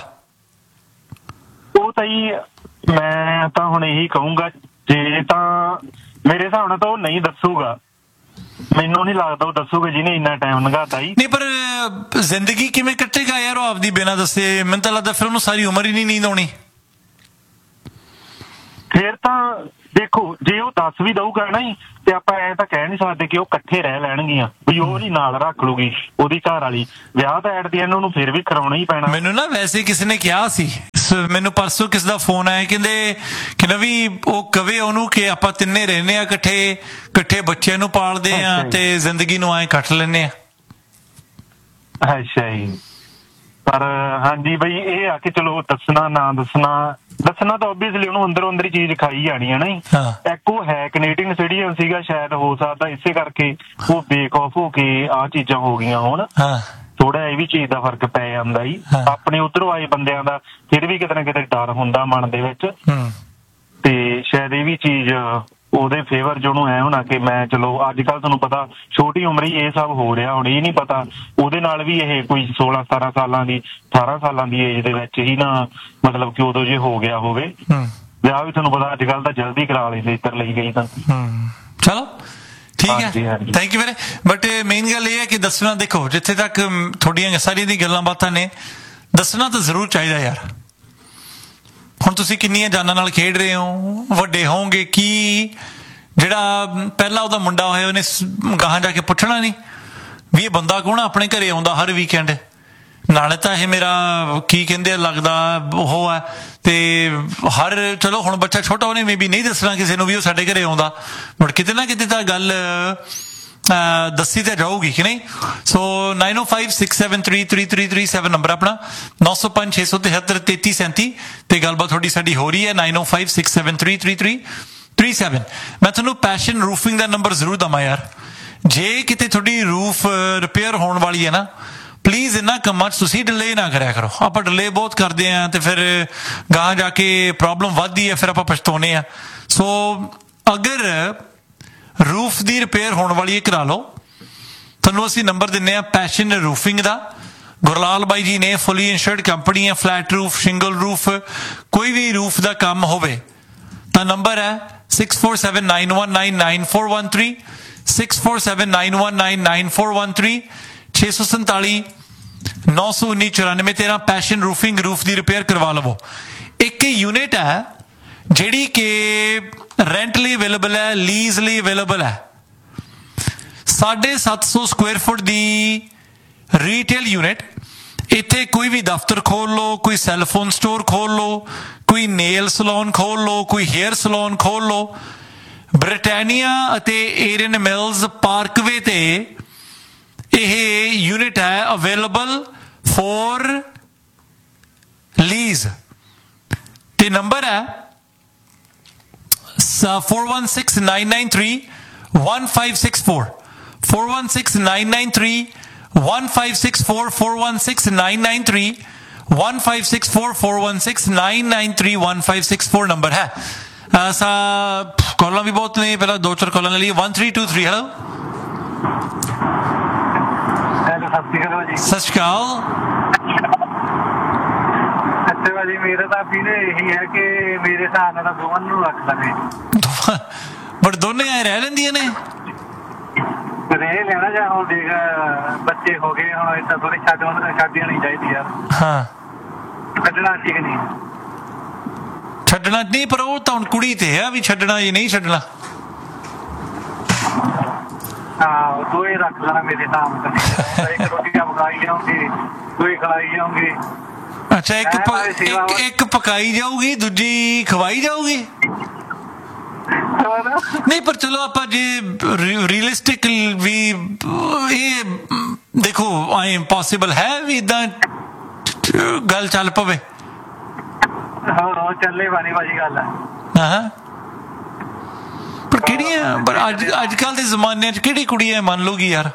[SPEAKER 4] ਉਹ ਤਾਂ ਜੀ ਮੈਂ ਤਾਂ ਹੁਣ ਇਹੀ ਕਹੂੰਗਾ ਜੇ ਤਾਂ ਮੇਰੇ ਹਿਸਾਬ ਨਾਲ ਤਾਂ ਉਹ ਨਹੀਂ ਦੱਸੂਗਾ, ਮੈਨੂੰ ਨਹੀਂ ਲੱਗਦਾ ਉਹ ਦੱਸੂਗਾ ਜਿਹਨੇ ਇੰਨਾ ਟਾਈਮ ਲੰਘਾਤਾ ਜੀ।
[SPEAKER 2] ਨਹੀਂ ਪਰ ਜ਼ਿੰਦਗੀ ਕਿਵੇਂ ਕੱਟੇਗਾ ਯਾਰ ਉਹ ਆਪਦੀ ਬਿਨਾਂ ਦੱਸੇ? ਮੈਨੂੰ ਤਾਂ ਲੱਗਦਾ ਫਿਰ ਉਹਨੂੰ ਸਾਰੀ ਉਮਰ ਹੀ ਨਹੀਂ ਨੀਂਦ ਆਉਣੀ।
[SPEAKER 4] ਫਿਰ ਤਾਂ ਦੇਖੋ ਜੇ ਉਹ ਦੱਸ ਵੀ ਦਊਗਾ ਨਾ ਜੀ ਤੇ ਆਪਾਂ ਐ ਤਾਂ ਕਹਿ ਨੀ ਸਕਦੇ ਕਿ ਉਹ ਇਕੱਠੇ ਰਹਿ ਲੈਣਗੀਆਂ ਵੀ ਉਹ ਨਹੀਂ ਨਾਲ ਰੱਖ ਲੂਗੀ ਉਹਦੀ ਘਰ ਵਾਲੀ। ਵਿਆਹ ਤਾਂ ਐਟ ਦੀ ਐਂਡ ਉਹਨੂੰ ਫਿਰ ਵੀ ਕਰਾਉਣਾ ਹੀ ਪੈਣਾ।
[SPEAKER 2] ਮੈਨੂੰ ਨਾ ਵੈਸੇ ਕਿਸੇ ਨੇ ਕਿਹਾ ਸੀ, ਮੈਨੂੰ ਪਰਸੋਂ ਕਿਸ ਦਾ ਫੋਨ ਆਇਆ, ਕਹਿੰਦੇ ਕਿ ਵੀ ਉਹ ਕਵੇ ਉਹਨੂੰ ਕਿ ਆਪਾਂ ਤਿੰਨੇ ਰਹਿੰਦੇ ਆ ਇਕੱਠੇ, ਇਕੱਠੇ ਬੱਚਿਆਂ ਨੂੰ ਪਾਲਦੇ ਆ ਤੇ ਜ਼ਿੰਦਗੀ ਨੂੰ ਐਂ ਕੱਟ ਲੈਂਦੇ ਆ।
[SPEAKER 4] ਅੱਛਾ ਜੀ। ਪਰ ਹਾਂਜੀ ਬਈ ਇਹ ਆ ਕਿ ਚਲੋ ਦੱਸਣਾ ਨਾ ਦੱਸਣਾ, ਦੱਸਣਾ ਤਾਂ ਓਬਵੀਅਸਲੀ ਉਹਨੂੰ ਅੰਦਰੋਂ ਅੰਦਰ ਹੀ ਚੀਜ਼ ਖਾਈ ਜਾਣੀ ਹੈ ਨਾ। ਇੱਕ ਉਹ ਹੈ ਕੈਨੇਡੀਅਨ ਸਿਟੀਜ਼ਨ ਸੀਗਾ, ਸ਼ਾਇਦ ਹੋ ਸਕਦਾ ਇਸੇ ਕਰਕੇ ਉਹ ਬੇਖੌਫ ਹੋ ਕੇ ਆਹ ਚੀਜ਼ਾਂ ਹੋ ਗਈਆਂ ਹੋਣ। ਥੋੜਾ ਇਹ ਵੀ ਚੀਜ਼ ਦਾ ਫਰਕ ਪੈ ਜਾਂਦਾ ਜੀ। ਆਪਣੇ ਉੱਧਰੋਂ ਆਏ ਬੰਦਿਆਂ ਦਾ ਫਿਰ ਵੀ ਕਿਤੇ ਨਾ ਕਿਤੇ ਡਰ ਹੁੰਦਾ ਮਨ ਦੇ ਵਿੱਚ, ਤੇ ਸ਼ਾਇਦ ਇਹ ਵੀ ਚੀਜ਼ ਉਹਦੇ ਫੇਵਰ ਚ ਉਹਨੂੰ ਐ ਹੋਣਾ ਕਿ ਮੈਂ ਚਲੋ ਅੱਜ ਕੱਲ ਤੁਹਾਨੂੰ ਪਤਾ ਛੋਟੀ ਉਮਰ ਹੀ ਇਹ ਸਭ ਹੋ ਰਿਹਾ। ਹੁਣ ਇਹ ਨੀ ਪਤਾ ਉਹਦੇ ਨਾਲ ਵੀ ਇਹ ਕੋਈ ਸੋਲਾਂ ਸਤਾਰਾਂ ਸਾਲਾਂ ਦੀ ਅਠਾਰਾਂ ਸਾਲਾਂ ਦੀ ਏਜ ਦੇ ਵਿੱਚ ਹੀ ਨਾ ਮਤਲਬ ਕਿ ਉਦੋਂ ਜੇ ਹੋ ਗਿਆ ਹੋਵੇ
[SPEAKER 6] ਵਿਆਹ ਵੀ ਤੁਹਾਨੂੰ ਪਤਾ ਅੱਜ ਕੱਲ੍ਹ ਤਾਂ ਜਲਦੀ ਕਰਾ ਲੈਂਦੇ ਇੱਧਰ ਲਈ ਗਈ ਤਾਂ।
[SPEAKER 2] ਚਲੋ ਠੀਕ ਹੈ, ਥੈਂਕ ਯੂ ਵੀਰੇ। ਬਟ ਮੇਨ ਗੱਲ ਇਹ ਹੈ ਕਿ ਦੱਸਣਾ, ਦੇਖੋ ਜਿੱਥੇ ਤੱਕ ਤੁਹਾਡੀਆਂ ਸਾਰੀਆਂ ਦੀਆਂ ਗੱਲਾਂ ਬਾਤਾਂ ਨੇ, ਦੱਸਣਾ ਤਾਂ ਜ਼ਰੂਰ ਚਾਹੀਦਾ ਯਾਰ। ਹੁਣ ਤੁਸੀਂ ਕਿੰਨੀਆਂ ਜਾਨਾਂ ਨਾਲ ਖੇਡ ਰਹੇ ਹੋ, ਵੱਡੇ ਹੋਵੋਗੇ, ਕੀ ਜਿਹੜਾ ਪਹਿਲਾਂ ਉਹਦਾ ਮੁੰਡਾ ਹੋਇਆ ਉਹਨੇ ਗਾਹਾਂ ਜਾ ਕੇ ਪੁੱਛਣਾ ਨਹੀਂ ਵੀ ਇਹ ਬੰਦਾ ਕੌਣ ਆਪਣੇ ਘਰੇ ਆਉਂਦਾ ਹਰ ਵੀਕਐਂਡ, ਨਾਲੇ ਤਾਂ ਇਹ ਮੇਰਾ ਕੀ ਕਹਿੰਦੇ ਲੱਗਦਾ ਉਹ ਹੈ, ਤੇ ਹਰ ਚਲੋ ਹੁਣ ਬੱਚਾ ਛੋਟਾ ਉਹਨੇ ਮੇ ਵੀ ਨਹੀਂ ਦੱਸਣਾ ਕਿਸੇ ਨੂੰ ਵੀ ਉਹ ਸਾਡੇ ਘਰੇ ਆਉਂਦਾ, ਬਟ ਕਿਤੇ ਨਾ ਕਿਤੇ ਤਾਂ ਗੱਲ ਦੱਸੀ ਤਾਂ ਜਾਊਗੀ ਕਿ ਨਹੀਂ। ਸੋ ਨਾਈਨ ਓ five six seven three three three three seven number ਆਪਣਾ, ਨੌ ਸੌ ਪੰਜ ਛੇ ਸੌ ਤਿਹੱਤਰ ਤੇਤੀ ਸੈਂਤੀ ਤੇ ਗੱਲਬਾਤ ਤੁਹਾਡੀ ਸਾਡੀ ਹੋ ਰਹੀ ਹੈ ਨਾਈਨ ਓ five six seven three three three three seven. ਮੈਂ ਤੁਹਾਨੂੰ ਪੈਸ਼ਨ ਰੂਫਿੰਗ ਦਾ ਨੰਬਰ ਜ਼ਰੂਰ ਦਵਾਂ ਯਾਰ, ਜੇ ਕਿਤੇ ਤੁਹਾਡੀ ਰੂਫ ਰਿਪੇਅਰ ਹੋਣ ਵਾਲੀ ਹੈ ਨਾ, ਪਲੀਜ਼ ਇਹਨਾਂ ਕੰਮਾਂ 'ਚ ਤੁਸੀਂ ਡਿਲੇ ਨਾ ਕਰਿਆ ਕਰੋ। ਆਪਾਂ ਡਿਲੇ ਬਹੁਤ ਕਰਦੇ ਹਾਂ ਤੇ ਫਿਰ ਗਾਹਾਂ ਜਾ ਕੇ ਪ੍ਰੋਬਲਮ ਵੱਧਦੀ ਹੈ, ਫਿਰ ਆਪਾਂ ਪਛਤਾਉਂਦੇ ਹਾਂ। ਸੋ ਅਗਰ ਰੂਫ ਦੀ ਰਿਪੇਅਰ ਹੋਣ ਵਾਲੀ ਹੈ ਕਰਾ ਲਓ, ਤੁਹਾਨੂੰ ਅਸੀਂ ਨੰਬਰ ਦਿੰਦੇ ਹਾਂ ਪੈਸ਼ਨ ਰੂਫਿੰਗ ਦਾ। ਗੁਰਲਾਲ ਬਾਈ ਜੀ ਨੇ, ਫੁੱਲੀ ਇੰਸ਼ੋਰਡ ਕੰਪਨੀ ਹੈ, ਫਲੈਟ ਰੂਫ, ਸ਼ਿੰਗਲ ਰੂਫ, ਕੋਈ ਵੀ ਰੂਫ ਦਾ ਕੰਮ ਹੋਵੇ ਤਾਂ ਨੰਬਰ ਹੈ six four seven nine one nine nine four one three, six four seven nine one nine nine four one three, ਛੇ ਸੌ ਸੰਤਾਲੀ ਨੌ ਸੌ ਉੱਨੀ ਚੁਰਾਨਵੇਂ ਤੇਰਾਂ। ਪੈਸ਼ਨ ਰੂਫਿੰਗ, ਰੂਫ ਦੀ ਰਿਪੇਅਰ ਕਰਵਾ ਲਵੋ। ਇੱਕ ਯੂਨਿਟ ਹੈ ਜਿਹੜੀ ਕਿ ਰੈਂਟ ਲਈ ਅਵੇਲੇਬਲ ਹੈ, ਲੀਜ਼ ਲਈ ਅਵੇਲੇਬਲ ਹੈ, ਸਾਢੇ ਸੱਤ ਸੌ ਸਕੁਅਰ ਫੁੱਟ ਦੀ ਰੀਟੇਲ ਯੂਨਿਟ। ਇੱਥੇ ਕੋਈ ਵੀ ਦਫ਼ਤਰ ਖੋਲ ਲਓ, ਕੋਈ ਸੈੱਲਫੋਨ ਸਟੋਰ ਖੋਲ ਲਓ, ਕੋਈ ਨੇਲ ਸਲੂਨ ਖੋਲ ਲਓ, ਕੋਈ ਹੇਅਰ ਸਲੂਨ ਖੋਲ ਲਓ। ਬ੍ਰਿਟਾਨੀਆ ਅਤੇ ਏਰਨ ਮਿਲਜ਼ ਪਾਰਕਵੇ ਤੇ ਇਹ ਯੂਨਿਟ ਹੈ ਅਵੇਲੇਬਲ ਫੋਰ ਲੀਜ਼ ਤੇ ਨੰਬਰ ਹੈ four one six nine nine three one five six four, four one six nine nine three one five six four, four one six nine nine three one five six four, four one six nine nine three one five six four number ਹੈ। ਸਾ ਕਾਲਾਂ ਵੀ ਬਹੁਤ ਨੇ, ਪਹਿਲਾਂ ਦੋ ਚਾਰ ਕਾਲਾਂ ਲੈ ਲਈ। one three two three hello ਸਤਿ ਸ਼੍ਰੀ ਅਕਾਲ।
[SPEAKER 7] ਅੱਛਾ ਭਾਜੀ, ਮੇਰਾ ਤਾਂ ਵੀ ਇਹੀ ਹੈ ਕਿ ਮੇਰੇ ਹਿਸਾਬ ਨਾਲ ਦੋਵਾਂ ਨੂੰ ਰੱਖ ਲਵੇ,
[SPEAKER 2] ਬਟ ਦੋਨੇ ਆਏ ਰਹਿ ਲੈਂਦੀਆਂ ਨੇ,
[SPEAKER 7] ਰਹਿ ਲੈਣਾ ਜਾਂ ਹੁਣ ਦੇਖ ਬੱਚੇ ਹੋ ਗਏ ਹੁਣ ਏਦਾਂ ਥੋੜੀ ਛੱਡ ਛੱਡਣੀ ਨਹੀਂ ਚਾਹੀਦੀ ਯਾਰ।
[SPEAKER 2] ਹਾਂ
[SPEAKER 7] ਛੱਡਣਾ ਠੀਕ ਨਹੀਂ,
[SPEAKER 2] ਛੱਡਣਾ ਨਹੀਂ, ਪਰ ਉਹ ਤਾਂ ਹੁਣ ਕੁੜੀ ਤੇ ਆ ਵੀ ਛੱਡਣਾ ਜਾਂ ਨਹੀਂ ਛੱਡਣਾ।
[SPEAKER 7] ਹਾਂ ਦੋਏ ਰੱਖ ਲੈਣਾ ਮੇਰੇ ਹਿਸਾਬ ਨਾਲ, ਇੱਕ ਰੋਟੀਆਂ ਪਕਾਈ ਜਾਉਂਗੀ, ਦੋਏ ਖਲਾਈ ਜਾਉਂਗੀ।
[SPEAKER 2] ਅੱਛਾ, ਇੱਕ ਇੱਕ ਇੱਕ ਪਕਾਈ ਜਾਊਗੀ, ਦੂਜੀ ਖਵਾਈ ਜਾਊਗੀ। ਨਹੀਂ ਪਰ ਚਲੋ ਆਪਾਂ ਜੇ ਰੀਅਲਿਸਟਿਕ ਵੀ ਇਹ ਦੇਖੋ ਆਏ ਇੰਪੋਸੀਬਲ ਹੈ ਵੀ ਏਦਾਂ ਗੱਲ ਚੱਲ ਪਵੇ।
[SPEAKER 7] ਹਾਂ ਚੱਲੇ ਬਾਣੀ ਵਾਲੀ ਗੱਲ ਹੈ।
[SPEAKER 2] ਹਾਂ ਪਰ ਕਿਹੜੀਆਂ, ਪਰ ਅੱਜ ਅੱਜ ਕੱਲ੍ਹ ਦੇ ਜ਼ਮਾਨੇ 'ਚ ਕਿਹੜੀ ਕੁੜੀ ਹੈ ਮੰਨ ਲਊਗੀ ਯਾਰ।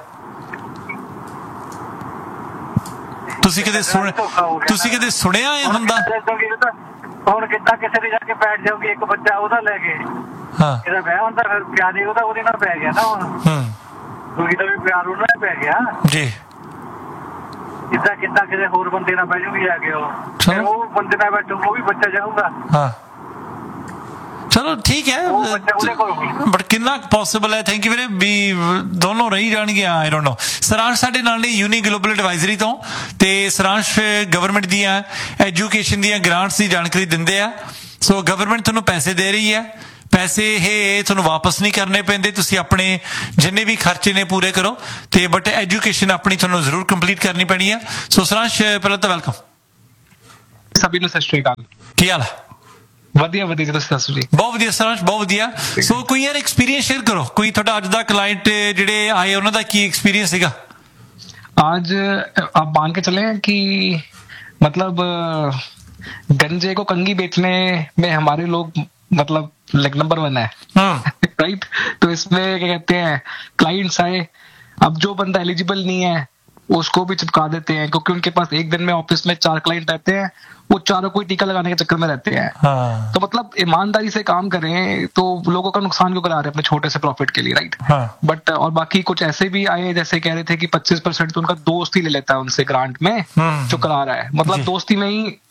[SPEAKER 2] ਤੁਸੀਂ ਕਦੇ ਸੁਣ ਤੁਸੀਂ ਕਦੇ ਸੁਣਿਆ ਇਹ ਹੁੰਦਾ?
[SPEAKER 7] ਹੁਣ ਕਿੱਦਾਂ ਕਿਸੇ ਦੀ ਜਾ ਕੇ ਬੈਠ ਜਾਊਗੀ, ਇੱਕ ਬੱਚਾ ਉਹਦਾ ਲੈ ਕੇ,
[SPEAKER 2] ਹਾਂ
[SPEAKER 7] ਇਹਦਾ ਵਿਆਹ ਹੁੰਦਾ, ਫਿਰ ਪਿਆਰ ਉਹਦਾ ਉਹਦੇ ਨਾਲ ਪੈ ਗਿਆ ਨਾ। ਹੁਣ ਕੁੜੀ ਦਾ ਵੀ ਪਿਆਰ ਉਹਨਾਂ ਨਾਲ ਪੈ ਗਿਆ
[SPEAKER 2] ਜੀ।
[SPEAKER 7] ਕਿੱਦਾਂ ਕਿੱਦਾਂ ਕਿਸੇ ਹੋਰ ਬੰਦੇ ਨਾਲ ਬਹਿ ਜੂਗੀ ਜਾ ਕੇ, ਉਹ ਉਹ ਬੰਦੇ ਨਾਲ ਬੈਠੂ ਉਹ ਵੀ ਬੱਚਾ ਜਾਊਗਾ।
[SPEAKER 2] ਹਾਂ ਚਲੋ ਠੀਕ ਹੈ, ਬਟ ਕਿੰਨਾ ਪੋਸੀਬਲ ਹੈ? ਥੈਂਕ ਯੂ ਵੀਰੇ, ਵੀ ਦੋਨੋਂ ਰਹੀ ਜਾਣਗੀਆਂ। I don't know. ਸਰਾਂਸ਼ ਸਾਡੇ ਨਾਲ ਨੇ ਯੂਨੀ ਗਲੋਬਲ ਐਡਵਾਈਜ਼ਰੀ ਤੋਂ, ਤੇ ਸਰਾਂਸ਼ ਗਵਰਨਮੈਂਟ ਦੀਆਂ ਐਜੂਕੇਸ਼ਨ ਦੀਆਂ ਗ੍ਰਾਂਟਸ ਦੀ ਜਾਣਕਾਰੀ ਦਿੰਦੇ ਆ। ਸੋ ਗਵਰਨਮੈਂਟ ਤੁਹਾਨੂੰ ਪੈਸੇ ਦੇ ਰਹੀ ਹੈ, ਪੈਸੇ ਇਹ ਤੁਹਾਨੂੰ ਵਾਪਸ ਨਹੀਂ ਕਰਨੇ ਪੈਂਦੇ, ਤੁਸੀਂ ਆਪਣੇ ਜਿੰਨੇ ਵੀ ਖਰਚੇ ਨੇ ਪੂਰੇ ਕਰੋ, ਤੇ ਬਟ ਐਜੂਕੇਸ਼ਨ ਆਪਣੀ ਤੁਹਾਨੂੰ ਜ਼ਰੂਰ ਕੰਪਲੀਟ ਕਰਨੀ ਪੈਣੀ ਹੈ। ਸੋ ਸਰਾਂਸ਼ ਪਹਿਲਾਂ ਤਾਂ ਵੈਲਕਮ।
[SPEAKER 8] ਸਭੀ ਨੂੰ ਸਤਿ ਸ਼੍ਰੀ ਅਕਾਲ,
[SPEAKER 2] ਕੀ ਹਾਲ ਹੈ?
[SPEAKER 8] ਵਧੀਆ ਵਧੀਆ, ਤੁਸੀਂ ਦੱਸੋ ਜੀ?
[SPEAKER 2] ਬਹੁਤ ਵਧੀਆ ਸਰਾਂਸ਼, ਬਹੁਤ ਵਧੀਆ। ਸੋ ਕੋਈ ਯਾਰ ਐਕਸਪੀਰੀਅੰਸ ਸ਼ੇਅਰ ਕਰੋ, ਕੋਈ ਤੁਹਾਡਾ ਅੱਜ ਦਾ ਕਲਾਇੰਟ ਜਿਹੜੇ ਆਏ ਉਹਨਾਂ ਦਾ ਕੀ ਐਕਸਪੀਰੀਅੰਸ ਸੀਗਾ?
[SPEAKER 8] आज आप मान के चले कि मतलब गंजे को कंगी बेचने में हमारे लोग मतलब लाइक नंबर वन है, राइट? तो इसमें क्या कहते हैं, क्लाइंट्स आए, अब जो बंदा एलिजिबल नहीं है उसको भी चिपका देते हैं, क्योंकि उनके पास एक दिन में ऑफिस में चार क्लाइंट रहते हैं, वो चारों को टीका लगाने के चक्कर में रहते हैं।
[SPEAKER 2] हाँ।
[SPEAKER 8] तो मतलब ईमानदारी से काम करें तो लोगों का नुकसान क्यों करा रहे हैं अपने छोटे से प्रॉफिट के लिए, राइट?
[SPEAKER 2] हाँ।
[SPEAKER 8] बट और बाकी कुछ ऐसे भी आए जैसे कह रहे थे कि पच्चीस परसेंट तो उनका दोस्त ही ले लेता है उनसे ग्रांट में जो करा रहा है, मतलब दोस्ती में ही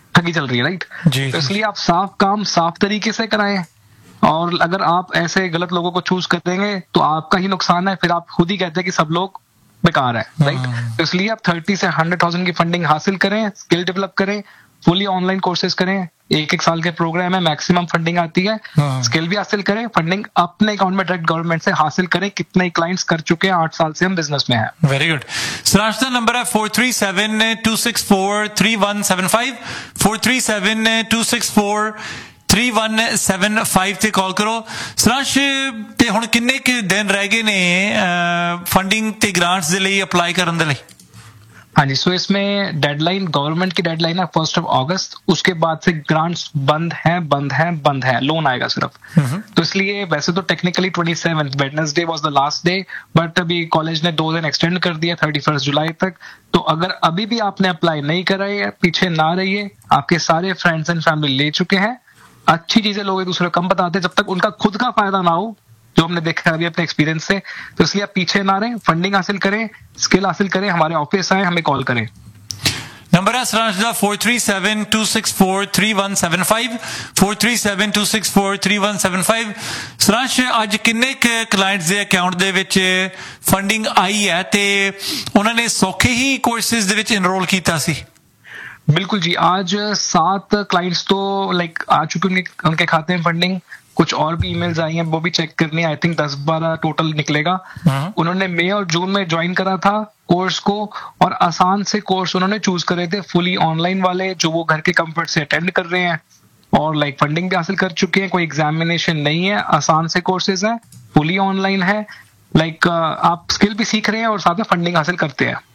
[SPEAKER 8] ठगी चल रही है, राइट।
[SPEAKER 2] जी।
[SPEAKER 8] तो इसलिए आप साफ काम साफ तरीके से कराएं, और अगर आप ऐसे गलत लोगों को चूज कर देंगे तो आपका ही नुकसान है, फिर आप खुद ही कहते हैं कि सब लोग बेकार है, राइट। तो इसलिए आप थर्टी से हंड्रेड थाउजेंड की फंडिंग हासिल करें, स्किल डेवलप करें, फुली ऑनलाइन कोर्सेज करें, एक एक साल के प्रोग्राम है, मैक्सिमम फंडिंग आती है, स्किल भी हासिल करें, फंडिंग अपने अकाउंट में डायरेक्ट गवर्नमेंट से हासिल करें। कितने क्लाइंट्स कर चुके हैं, आठ साल से हम बिजनेस में हैं।
[SPEAKER 2] Very good. सरांश दा नंबर है four three seven to six four three one seven five, four three seven to six four three one seven five ਤੇ ਕਾਲ ਕਰੋ। ਸਰਾਂਸ਼, ਤੇ ਹੁਣ ਕਿੰਨੇ ਕੁ ਦਿਨ ਰਹਿ ਗਏ ਨੇ ਫੰਡਿੰਗ ਤੇ ਗ੍ਰਾਂਟਸ ਦੇ ਲਈ ਅਪਲਾਈ ਕਰਨ ਦੇ ਲਈ?
[SPEAKER 8] हाँ जी, सो इसमें डेडलाइन, गवर्नमेंट की डेडलाइन है फर्स्ट ऑफ अगस्त, उसके बाद से ग्रांट्स बंद हैं बंद हैं बंद हैं, लोन आएगा सिर्फ। तो इसलिए वैसे तो technically twenty seven Wednesday was the last day, but अभी कॉलेज ने दो दिन एक्सटेंड कर दिया थर्टी फर्स्ट जुलाई तक। तो अगर अभी भी आपने अप्लाई नहीं करा है, पीछे ना रहिए, आपके सारे फ्रेंड्स एंड फैमिली ले चुके हैं। अच्छी चीजें लोग एक दूसरे को कम बताते हैं जब तक उनका खुद का फायदा ना हो, जो हमने देखा अभी अपने एक्सपीरियंस से। तो इसलिए आप पीछे ना रहें, फंडिंग हासिल करें, स्किल हासिल करें, हमारे ऑफिस आए, हमें कॉल करें।
[SPEAKER 2] नंबर है सरांश दा four three seven to six four three one seven five, four three seven to six four three one seven five. Saransh, ਅੱਜ ਕਿੰਨੇ ਕੁ ਕਲਾਇੰਟਸ ਦੇ ਅਕਾਊਂਟ ਦੇ ਵਿੱਚ ਫੰਡਿੰਗ ਆਈ ਹੈ ਤੇ ਉਹਨਾਂ ਨੇ ਸੌਖੇ ਹੀ ਕੋਰਸਿਸ ਦੇ ਵਿੱਚ ਇਨਰੋਲ ਕੀਤਾ ਸੀ?
[SPEAKER 8] बिल्कुल जी, आज सात क्लाइंट्स तो लाइक आ चुके उनके उनके खाते में फंडिंग। कुछ और भी ईमेल्स आई हैं, वो भी चेक करनी है। आई थिंक दस बारह टोटल निकलेगा। उन्होंने मई और जून में ज्वाइन करा था कोर्स को, और आसान से कोर्स उन्होंने चूज करे थे, फुली ऑनलाइन वाले, जो वो घर के कंफर्ट से अटेंड कर रहे हैं, और लाइक फंडिंग भी हासिल कर चुके हैं। कोई एग्जामिनेशन नहीं है, आसान से कोर्सेज हैं, फुली ऑनलाइन है। लाइक आप स्किल भी सीख रहे हैं और साथ में फंडिंग हासिल करते हैं।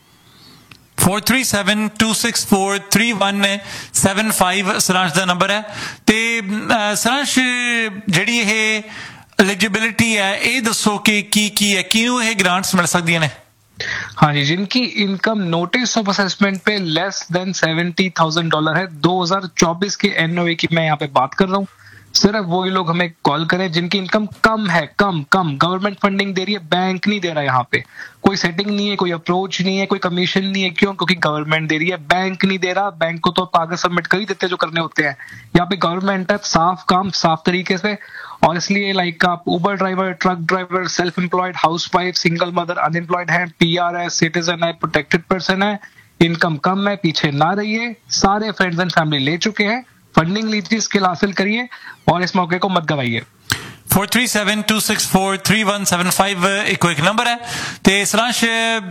[SPEAKER 2] Four three seven to six four three one seven five ਸਰਾਂਸ਼ the number ਹੈ। ਤੇ ਸਰਾਂਸ਼, ਜਿਹੜੀ ਇਹ ਐਲੀਜੀਬਿਲਿਟੀ ਹੈ, ਇਹ ਦੱਸੋ ਕਿ ਕੀ ਕੀ ਹੈ, ਕਿਉਂ ਇਹ ਗ੍ਰਾਂਟਸ ਮਿਲ ਸਕਦੀਆਂ ਨੇ?
[SPEAKER 8] हाँ जी, जिनकी इनकम नोटिस ऑफ असेसमेंट पे less than seventy thousand dollar है, दो हजार चौबीस के एनओए की मैं यहाँ पे बात कर रहा हूँ, सिर्फ वही लोग हमें कॉल करें जिनकी इनकम कम है, कम कम गवर्नमेंट फंडिंग दे रही है, बैंक नहीं दे रहा है। यहाँ पे कोई सेटिंग नहीं है, कोई अप्रोच नहीं है, कोई कमीशन नहीं है। क्यों? क्योंकि गवर्नमेंट दे रही है, बैंक नहीं दे रहा। बैंक को तो कागज सबमिट कर ही देते हैं जो करने होते हैं। यहाँ पे गवर्नमेंट है, साफ काम साफ तरीके से। और इसलिए लाइक आप उबर driver, truck driver, self employed, house wife, single mother, unemployed है, पीआर है, सिटीजन है, प्रोटेक्टेड पर्सन है, इनकम कम है, पीछे ना रहिए। सारे फ्रेंड्स एंड फैमिली ले चुके हैं, फंडिंग लीजिए, स्किल हासिल करिए, और इस मौके को मत गवाइए।
[SPEAKER 2] Four three seven to six four three one seven five ਇੱਕੋ ਇੱਕ ਨੰਬਰ ਹੈ। ਤੇ ਸਰਾਂਸ਼,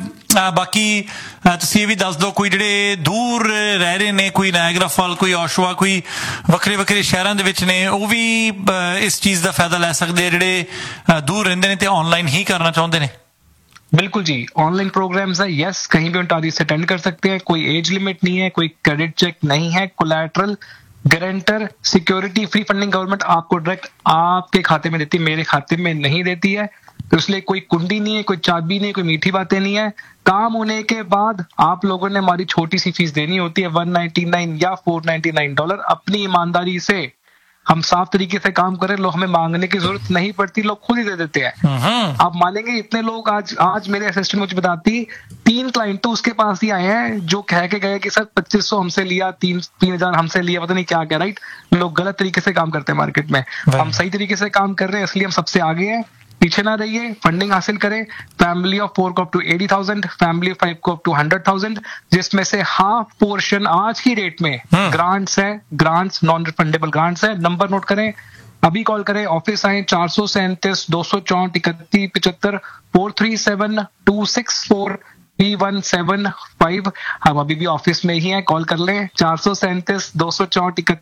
[SPEAKER 2] ਬਾਕੀ ਤੁਸੀਂ ਇਹ ਵੀ ਦੱਸ ਦਿਓ, ਕੋਈ ਜਿਹੜੇ ਦੂਰ ਰਹਿ ਰਹੇ ਨੇ, ਕੋਈ ਨਾਇਗਰਾ ਫਾਲ, ਕੋਈ ਓਸ਼ਵਾ, ਕੋਈ ਵੱਖਰੇ ਵੱਖਰੇ ਸ਼ਹਿਰਾਂ ਦੇ ਵਿੱਚ ਨੇ, ਉਹ ਵੀ ਇਸ ਚੀਜ਼ ਦਾ ਫਾਇਦਾ ਲੈ ਸਕਦੇ ਆ, ਜਿਹੜੇ ਦੂਰ ਰਹਿੰਦੇ ਨੇ ਤੇ ਆਨਲਾइन ही करना चाहते हैं?
[SPEAKER 8] बिल्कुल जी, ऑनलाइन प्रोग्राम्स है, यस, कहीं भी उनटारी से अटेंड कर सकते हैं। कोई एज लिमिट नहीं है, कोई क्रेडिट चेक नहीं है, collateral, guarantor, security, free funding government आपको डायरेक्ट आपके खाते में देती है, मेरे खाते में नहीं देती है। तो इसलिए कोई कुंडी नहीं है, कोई चाबी नहीं है, कोई मीठी बातें नहीं है। काम होने के बाद आप लोगों ने हमारी छोटी सी फीस देनी होती है, वन नाइनटी नाइन या फोर नाइनटी नाइन डॉलर। अपनी ईमानदारी से हम साफ तरीके से काम करें, लोग हमें मांगने की जरूरत नहीं पड़ती, लोग खुद ही दे देते हैं। आप मानेंगे इतने लोग आज आज मेरे असिस्टेंट मुझे बताती, तीन क्लाइंट तो उसके पास ही आए हैं जो कह के गए कि सर पच्चीस सौ हमसे लिया, तीन तीन हजार हमसे लिया, पता नहीं क्या क्या। राइट, लोग गलत तरीके से काम करते हैं मार्केट में। हम सही तरीके से काम कर रहे हैं, इसलिए हम सबसे आगे हैं। पीछे ना रहिए, फंडिंग हासिल करें। फैमिली ऑफ फोर को up to eighty thousand, family of five को अप टू हंड्रेड थाउजेंड, जिसमें से हाफ पोर्शन आज की रेट में ग्रांट्स है, ग्रांट्स नॉन रिफंडेबल ग्रांट्स है। नंबर नोट करें, अभी कॉल करें, ऑफिस आए, चार सौ सैंतीस दो सौ चौंठ इकतीस पिछहत्तर, four three seven to six four three one seven five. हम अभी भी ऑफिस में ही हैं, कॉल कर लें, चार सौ सैंतीस दो सौ चौंठ इकतीस